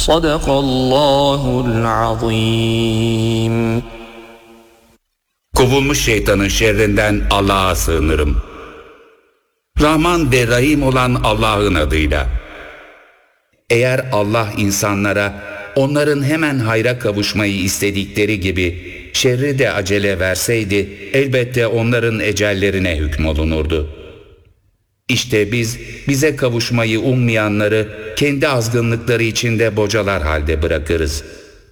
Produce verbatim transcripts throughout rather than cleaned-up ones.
Sadakallahul azim. Kovulmuş şeytanın şerrinden Allah'a sığınırım. Rahman ve Rahim olan Allah'ın adıyla. Eğer Allah insanlara onların hemen hayra kavuşmayı istedikleri gibi şerri de acele verseydi, elbette onların ecellerine hükmolunurdu. İşte biz, bize kavuşmayı ummayanları kendi azgınlıkları içinde bocalar halde bırakırız.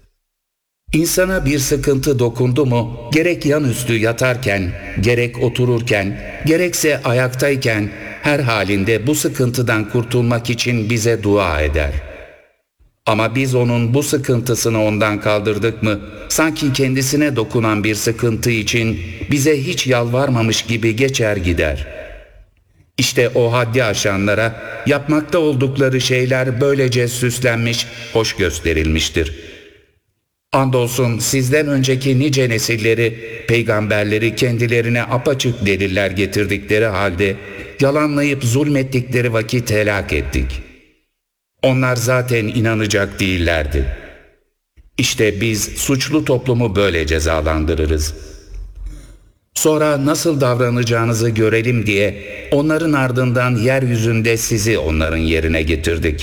İnsana bir sıkıntı dokundu mu, gerek yanüstü yatarken, gerek otururken, gerekse ayaktayken, her halinde bu sıkıntıdan kurtulmak için bize dua eder. Ama biz onun bu sıkıntısını ondan kaldırdık mı, sanki kendisine dokunan bir sıkıntı için bize hiç yalvarmamış gibi geçer gider. İşte o haddi aşanlara yapmakta oldukları şeyler böylece süslenmiş, hoş gösterilmiştir. Andolsun sizden önceki nice nesilleri, peygamberleri kendilerine apaçık deliller getirdikleri halde yalanlayıp zulmettikleri vakit helak ettik. Onlar zaten inanacak değillerdi. İşte biz suçlu toplumu böyle cezalandırırız. Sonra nasıl davranacağınızı görelim diye onların ardından yeryüzünde sizi onların yerine getirdik.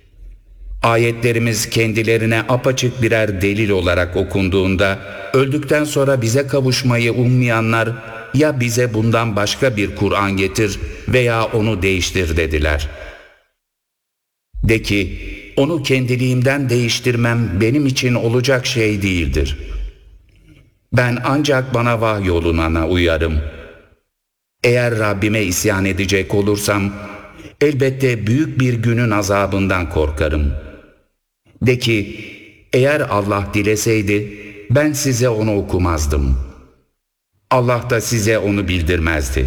Ayetlerimiz kendilerine apaçık birer delil olarak okunduğunda, öldükten sonra bize kavuşmayı ummayanlar, ya bize bundan başka bir Kur'an getir veya onu değiştir dediler. De ki, onu kendiliğimden değiştirmem benim için olacak şey değildir. Ben ancak bana vahyolunana uyarım. Eğer Rabbime isyan edecek olursam, elbette büyük bir günün azabından korkarım. De ki, eğer Allah dileseydi, ben size onu okumazdım. Allah da size onu bildirmezdi.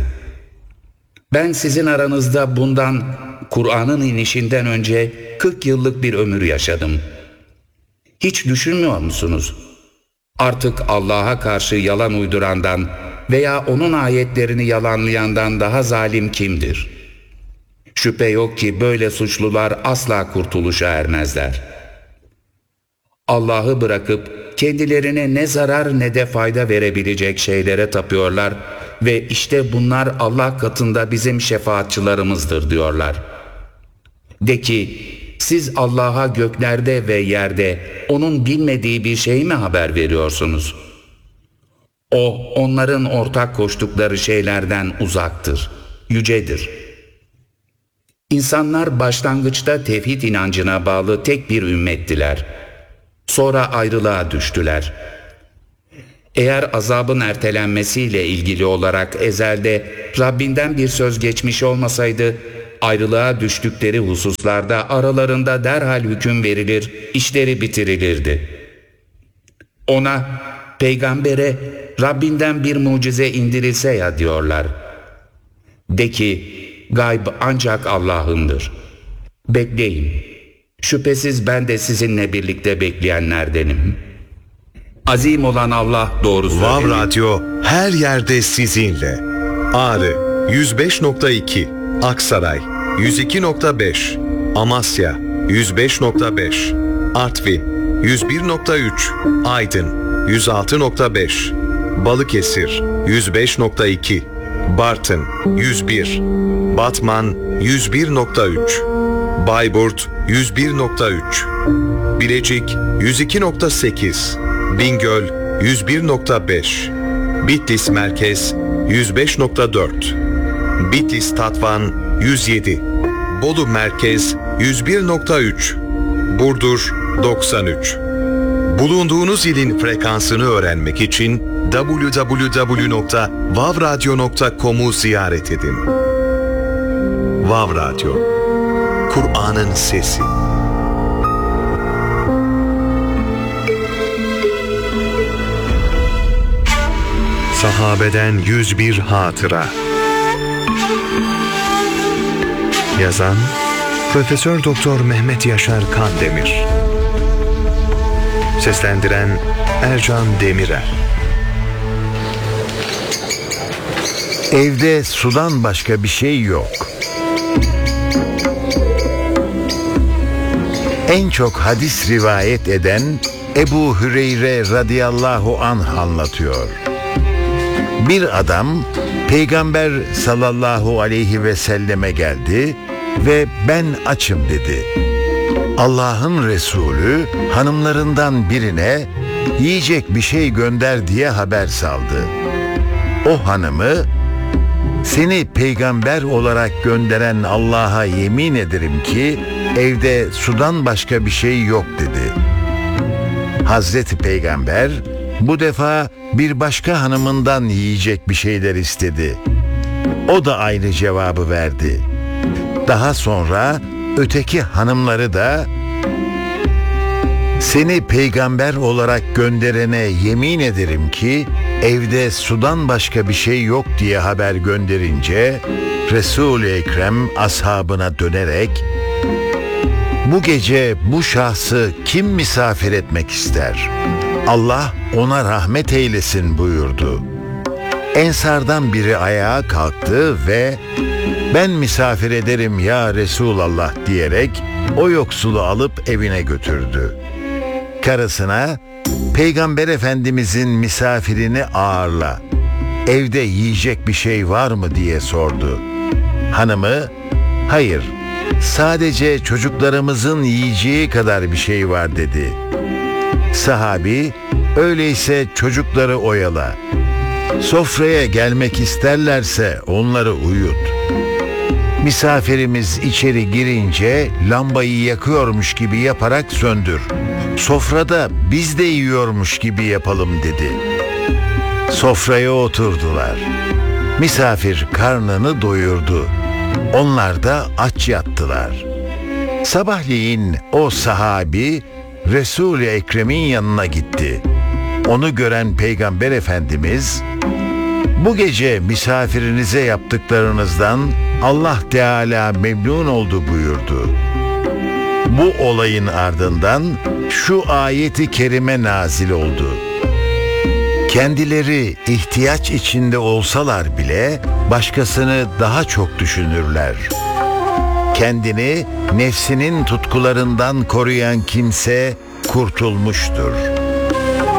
Ben sizin aranızda bundan, Kur'an'ın inişinden önce kırk yıllık bir ömür yaşadım. Hiç düşünmüyor musunuz? Artık Allah'a karşı yalan uydurandan veya onun ayetlerini yalanlayandan daha zalim kimdir? Şüphe yok ki böyle suçlular asla kurtuluşa ermezler. Allah'ı bırakıp kendilerine ne zarar ne de fayda verebilecek şeylere tapıyorlar ve işte bunlar Allah katında bizim şefaatçılarımızdır diyorlar. De ki, siz Allah'a göklerde ve yerde onun bilmediği bir şey mi haber veriyorsunuz? O, onların ortak koştukları şeylerden uzaktır, yücedir. İnsanlar başlangıçta tevhid inancına bağlı tek bir ümmettiler. Sonra ayrılığa düştüler. Eğer azabın ertelenmesiyle ilgili olarak ezelde Rabbinden bir söz geçmiş olmasaydı, ayrılığa düştükleri hususlarda aralarında derhal hüküm verilir, işleri bitirilirdi. Ona, peygambere Rabbinden bir mucize indirilse ya diyorlar. De ki, gayb ancak Allah'ındır. Bekleyin. Şüphesiz ben de sizinle birlikte bekleyenlerdenim. Azim olan Allah doğru söylüyor. Vav Radyo her yerde sizinle. Ağrı yüz beş nokta iki, Aksaray yüz iki nokta beş, Amasya yüz beş nokta beş, Artvin yüz bir nokta üç, Aydın yüz altı nokta beş, Balıkesir yüz beş nokta iki, Bartın yüz bir, Batman yüz bir nokta üç, Bayburt yüz bir nokta üç, Bilecik yüz iki nokta sekiz, Bingöl yüz bir nokta beş, Bitlis Merkez yüz beş nokta dört, Bitlis Tatvan yüz yedi, Bolu Merkez yüz bir nokta üç, Burdur doksan üç. Bulunduğunuz ilin frekansını öğrenmek için double-u double-u double-u nokta vav radyo nokta com'u ziyaret edin. Vav Radyo, Kur'an'ın sesi. Sahabeden yüz bir hatıra. Yazan Profesör Doktor Mehmet Yaşar Kandemir. Seslendiren Ercan Demirel. Evde sudan başka bir şey yok. En çok hadis rivayet eden Ebu Hüreyre radıyallahu anh anlatıyor. Bir adam Peygamber sallallahu aleyhi ve selleme geldi ve ben açım dedi. Allah'ın Resulü hanımlarından birine yiyecek bir şey gönder diye haber saldı. O hanımı, seni peygamber olarak gönderen Allah'a yemin ederim ki evde sudan başka bir şey yok dedi. Hazreti Peygamber bu defa bir başka hanımından yiyecek bir şeyler istedi. O da aynı cevabı verdi. Daha sonra öteki hanımları da seni peygamber olarak gönderene yemin ederim ki evde sudan başka bir şey yok diye haber gönderince Resul-i Ekrem ashabına dönerek bu gece bu şahsı kim misafir etmek ister? Allah ona rahmet eylesin buyurdu. Ensardan biri ayağa kalktı ve ben misafir ederim ya Resulallah diyerek o yoksulu alıp evine götürdü. Karısına Peygamber Efendimizin misafirini ağırla, evde yiyecek bir şey var mı diye sordu. Hanımı hayır, sadece çocuklarımızın yiyeceği kadar bir şey var dedi. Sahabi öyleyse çocukları oyala, sofraya gelmek isterlerse onları uyut. Misafirimiz içeri girince lambayı yakıyormuş gibi yaparak söndür. Sofrada biz de yiyormuş gibi yapalım dedi. Sofraya oturdular. Misafir karnını doyurdu. Onlar da aç yattılar. Sabahleyin o sahabi Resul-i Ekrem'in yanına gitti. Onu gören Peygamber Efendimiz, bu gece misafirinize yaptıklarınızdan Allah Teala memnun oldu buyurdu. Bu olayın ardından şu ayeti kerime nazil oldu. Kendileri ihtiyaç içinde olsalar bile başkasını daha çok düşünürler. Kendini nefsinin tutkularından koruyan kimse kurtulmuştur.